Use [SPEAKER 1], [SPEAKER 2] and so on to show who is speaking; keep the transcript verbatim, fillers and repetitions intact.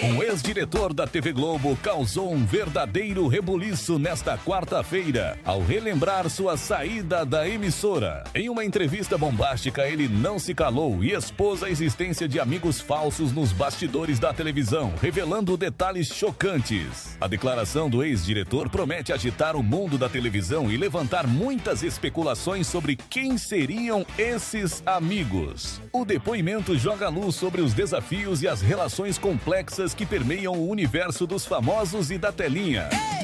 [SPEAKER 1] Um ex-diretor da T V Globo causou um verdadeiro rebuliço nesta quarta-feira, ao relembrar sua saída da emissora. Em uma entrevista bombástica, ele não se calou e expôs a existência de amigos falsos nos bastidores da televisão, revelando detalhes chocantes. A declaração do ex-diretor promete agitar o mundo da televisão e levantar muitas especulações sobre quem seriam esses amigos. O depoimento joga luz sobre os desafios e as relações complexas que permeiam o universo dos famosos e da telinha.